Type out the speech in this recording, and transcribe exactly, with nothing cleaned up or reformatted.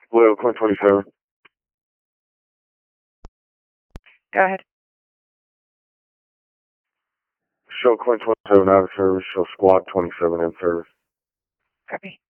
Leo, Coin twenty-seven. Go ahead. Show Coin twenty-seven out of service. Show Squad twenty-seven in service. Copy.